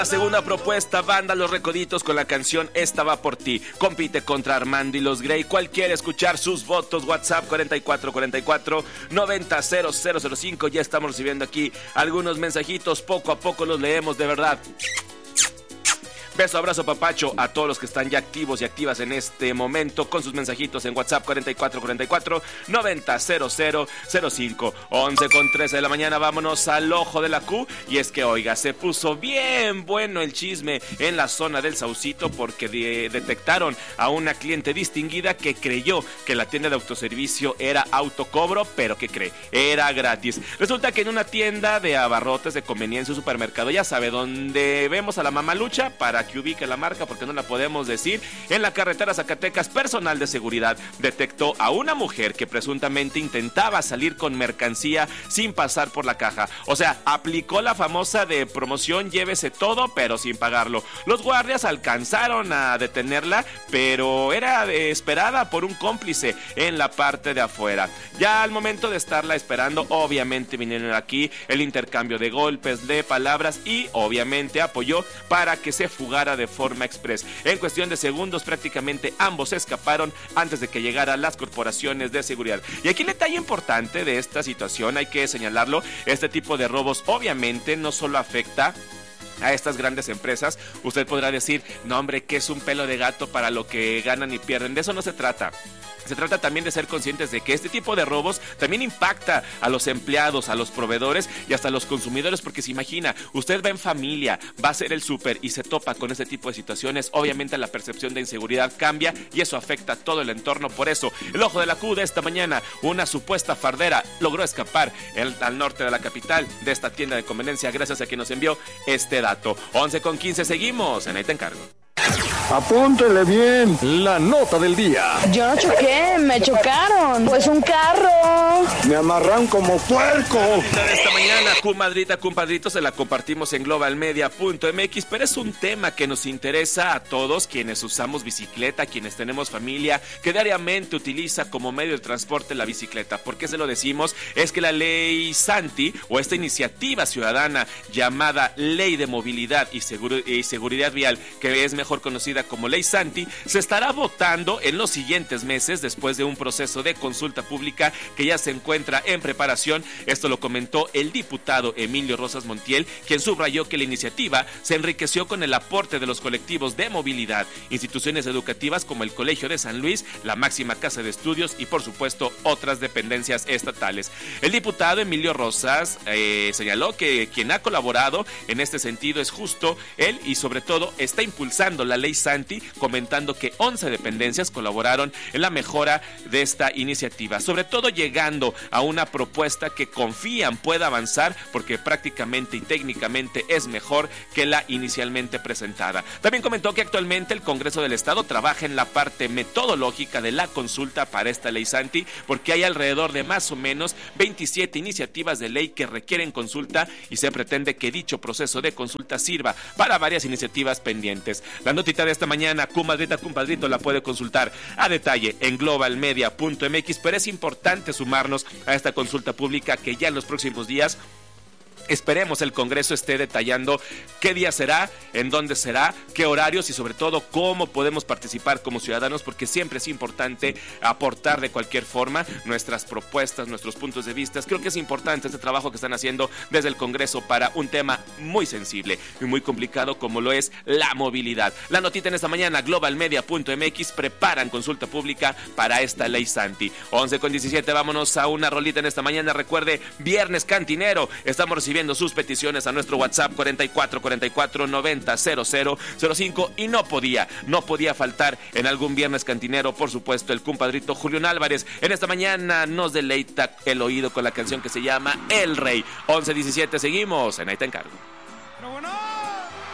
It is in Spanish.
La segunda propuesta, Banda Los Recoditos con la canción Esta va por ti. Compite contra Armando y los Grey. ¿Cuál quiere escuchar sus votos? WhatsApp 4444-900005. Ya estamos recibiendo aquí algunos mensajitos. Poco a poco los leemos, de verdad. Beso, abrazo, papacho a todos los que están ya activos y activas en este momento con sus mensajitos en WhatsApp 4444-900005. 11:13 de la mañana, vámonos al ojo de la Q. Y es que, oiga, se puso bien bueno el chisme en la zona del Saucito porque detectaron a una cliente distinguida que creyó que la tienda de autoservicio era autocobro, pero ¿qué cree? Era gratis. Resulta que en una tienda de abarrotes de conveniencia, un supermercado, ya sabe, donde vemos a la mamalucha, para que ubique la marca porque no la podemos decir, en la carretera Zacatecas, personal de seguridad detectó a una mujer que presuntamente intentaba salir con mercancía sin pasar por la caja. O sea, aplicó la famosa de promoción, llévese todo pero sin pagarlo. Los guardias alcanzaron a detenerla, pero era esperada por un cómplice en la parte de afuera. Ya al momento de estarla esperando, obviamente vinieron aquí el intercambio de golpes, de palabras, y obviamente apoyó para que se fugara de forma express. En cuestión de segundos prácticamente ambos escaparon antes de que llegaran las corporaciones de seguridad. Y aquí el detalle importante de esta situación, hay que señalarlo, este tipo de robos obviamente no solo afecta a estas grandes empresas. Usted podrá decir, no hombre, que es un pelo de gato para lo que ganan y pierden. De eso no se trata. Se trata también de ser conscientes de que este tipo de robos también impacta a los empleados, a los proveedores y hasta a los consumidores, porque se imagina, usted va en familia, va a hacer el súper y se topa con este tipo de situaciones, obviamente la percepción de inseguridad cambia y eso afecta a todo el entorno. Por eso, el ojo de la Q de esta mañana, una supuesta fardera logró escapar al norte de la capital de esta tienda de conveniencia gracias a quien nos envió este dato. 11:15, seguimos, en Ahí Te Encargo. Apúntele bien. La nota del día. Yo no choqué, me chocaron. Pues un carro. Me amarran como puerco. De esta mañana, comadrita, compadrito, se la compartimos en globalmedia.mx, pero es un tema que nos interesa a todos quienes usamos bicicleta, quienes tenemos familia que diariamente utiliza como medio de transporte la bicicleta. ¿Por qué se lo decimos? Es que la ley Santi, o esta iniciativa ciudadana llamada Ley de Movilidad y Seguridad Vial, que es mejor conocida como Ley Santi, se estará votando en los siguientes meses después de un proceso de consulta pública que ya se encuentra en preparación. Esto lo comentó el diputado Emilio Rosas Montiel, quien subrayó que la iniciativa se enriqueció con el aporte de los colectivos de movilidad, instituciones educativas como el Colegio de San Luis, la máxima casa de estudios y por supuesto otras dependencias estatales. El diputado Emilio Rosas señaló que quien ha colaborado en este sentido es justo él y sobre todo está impulsando la Ley Santi, comentando que 11 dependencias colaboraron en la mejora de esta iniciativa, sobre todo llegando a una propuesta que confían pueda avanzar porque prácticamente y técnicamente es mejor que la inicialmente presentada. También comentó que actualmente el Congreso del Estado trabaja en la parte metodológica de la consulta para esta Ley Santi, porque hay alrededor de más o menos 27 iniciativas de ley que requieren consulta y se pretende que dicho proceso de consulta sirva para varias iniciativas pendientes. La notita de esta mañana, comadrita, compadrito, la puede consultar a detalle en globalmedia.mx, pero es importante sumarnos a esta consulta pública que ya en los próximos días esperemos el Congreso esté detallando qué día será, en dónde será, qué horarios y sobre todo cómo podemos participar como ciudadanos, porque siempre es importante aportar de cualquier forma nuestras propuestas, nuestros puntos de vista. Creo que es importante este trabajo que están haciendo desde el Congreso para un tema muy sensible y muy complicado como lo es la movilidad. La notita en esta mañana, globalmedia.mx, preparan consulta pública para esta Ley Santi. 11:17, vámonos a una rolita en esta mañana. Recuerde, Viernes Cantinero, estamos recibiendo sus peticiones a nuestro WhatsApp 4444-900005 y no podía faltar en algún Viernes Cantinero, por supuesto, el compadrito Julián Álvarez. En esta mañana nos deleita el oído con la canción que se llama El Rey. 11:17, seguimos en Ahí Te Encargo.